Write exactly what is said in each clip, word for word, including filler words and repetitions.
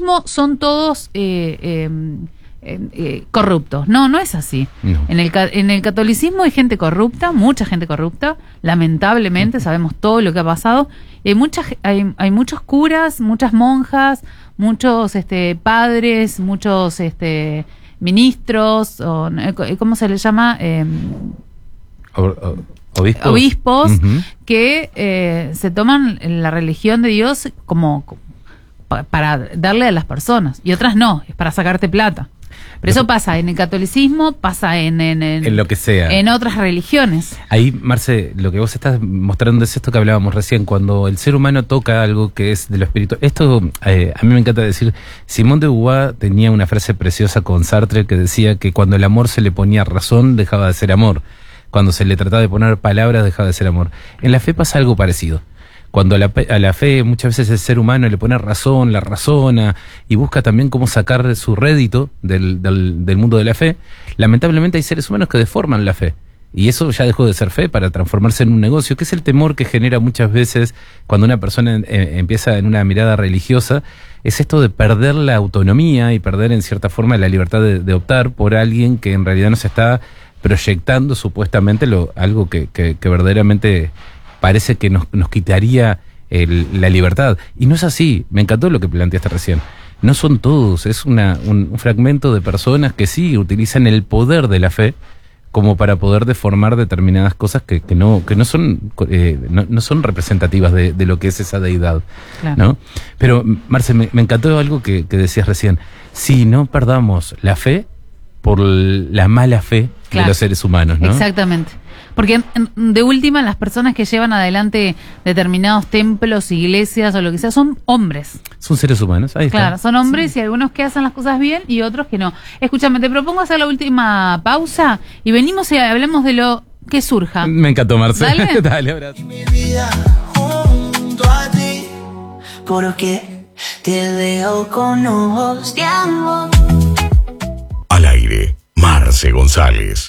catolicismo son todos eh, eh, eh, eh, corruptos. No, no es así. No. En el, en el catolicismo hay gente corrupta, mucha gente corrupta, lamentablemente, sabemos todo lo que ha pasado. Y hay, mucha, hay, hay muchos curas, muchas monjas, muchos este, padres, muchos este, ministros, o, ¿cómo se les llama? Eh, o, o, obispos, obispos uh-huh. que eh, se toman la religión de Dios como pa, para darle a las personas, y otras no, es para sacarte plata. Pero eso pasa en el catolicismo, pasa en, en, en, en lo que sea, en otras religiones. Ahí, Marce, lo que vos estás mostrando es esto que hablábamos recién, cuando el ser humano toca algo que es de lo espiritual. Esto, eh, a mí me encanta decir, Simone de Beauvoir tenía una frase preciosa con Sartre que decía que cuando el amor se le ponía razón, dejaba de ser amor. Cuando se le trataba de poner palabras, dejaba de ser amor. En la fe pasa algo parecido. Cuando a la, a la fe muchas veces el ser humano le pone razón, la razona y busca también cómo sacar su rédito del, del, del mundo de la fe, lamentablemente hay seres humanos que deforman la fe. Y eso ya dejó de ser fe para transformarse en un negocio, que es el temor que genera muchas veces cuando una persona eh, empieza en una mirada religiosa, es esto de perder la autonomía y perder en cierta forma la libertad de, de optar por alguien que en realidad no se está proyectando supuestamente lo, algo que, que, que verdaderamente parece que nos, nos quitaría el, la libertad. Y no es así. Me encantó lo que planteaste recién. No son todos, es una, un, un fragmento de personas que sí utilizan el poder de la fe como para poder deformar determinadas cosas que, que no que no son eh, no, no son representativas de, de lo que es esa deidad, claro. ¿No? Pero, Marce, me, me encantó algo que, que decías recién. Si no perdamos la fe por la mala fe, claro, de los seres humanos, ¿no? Exactamente. Porque de última las personas que llevan adelante determinados templos, iglesias o lo que sea, son hombres. Son seres humanos, ahí está. Claro, son hombres, sí. Y algunos que hacen las cosas bien y otros que no. Escúchame, te propongo hacer la última pausa y venimos y hablemos de lo que surja. Me encantó, Marcelo. Dale, Dale, abrazo. Mi vida junto a ti, porque te dejo con ojos de amor. Al aire, Marce González.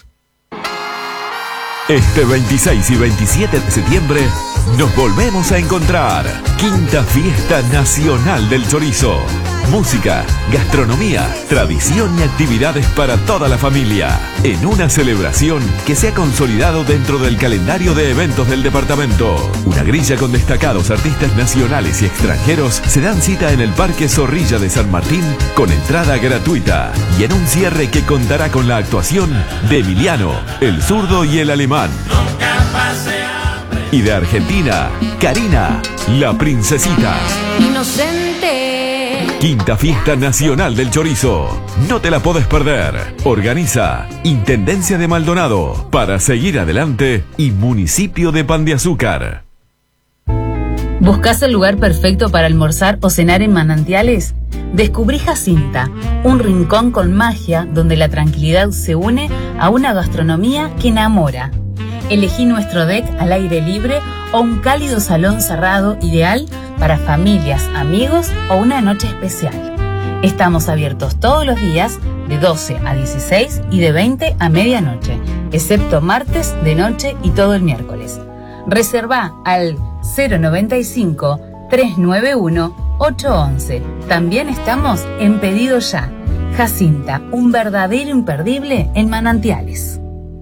Este veintiséis y veintisiete de septiembre nos volvemos a encontrar. Quinta Fiesta Nacional del Chorizo. Música, gastronomía, tradición y actividades para toda la familia. En una celebración que se ha consolidado dentro del calendario de eventos del departamento. Una grilla con destacados artistas nacionales y extranjeros se dan cita en el Parque Zorrilla de San Martín con entrada gratuita. Y en un cierre que contará con la actuación de Emiliano, el zurdo y el alemán. Y de Argentina, Karina, la princesita. Inocente. Quinta Fiesta Nacional del Chorizo. No te la podés perder. Organiza Intendencia de Maldonado, Para Seguir Adelante y Municipio de Pan de Azúcar. ¿Buscás el lugar perfecto para almorzar o cenar en Manantiales? Descubrí Jacinta, un rincón con magia donde la tranquilidad se une a una gastronomía que enamora. Elegí nuestro deck al aire libre o un cálido salón cerrado ideal para familias, amigos o una noche especial. Estamos abiertos todos los días de doce a dieciséis y de veinte a medianoche, excepto martes de noche y todo el miércoles. Reserva al cero noventa y cinco, trescientos noventa y uno, ochocientos once. También estamos en Pedido Ya. Jacinta, un verdadero imperdible en Manantiales.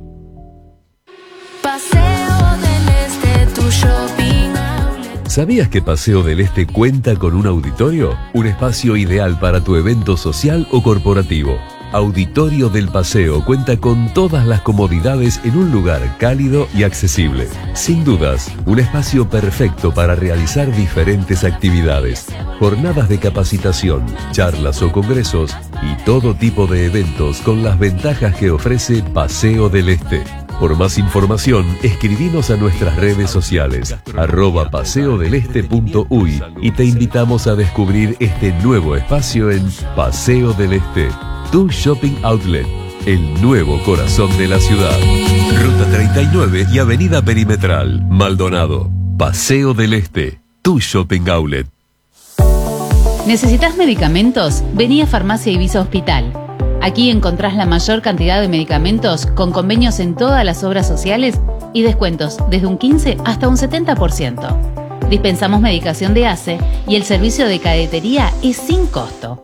Paseo del Este, tu shopping outlet. ¿Sabías que Paseo del Este cuenta con un auditorio? Un espacio ideal para tu evento social o corporativo. Auditorio del Paseo cuenta con todas las comodidades en un lugar cálido y accesible. Sin dudas, un espacio perfecto para realizar diferentes actividades, jornadas de capacitación, charlas o congresos y todo tipo de eventos con las ventajas que ofrece Paseo del Este. Por más información, escribinos a nuestras redes sociales, arroba paseo del este punto uy, y te invitamos a descubrir este nuevo espacio en Paseo del Este, tu shopping outlet, el nuevo corazón de la ciudad. Ruta treinta y nueve y Avenida Perimetral, Maldonado. Paseo del Este, tu shopping outlet. ¿Necesitas medicamentos? Vení a Farmacia Ibiza Hospital. Aquí encontrás la mayor cantidad de medicamentos con convenios en todas las obras sociales y descuentos desde un quince hasta un setenta por ciento. Dispensamos medicación de A C E y el servicio de cadetería es sin costo.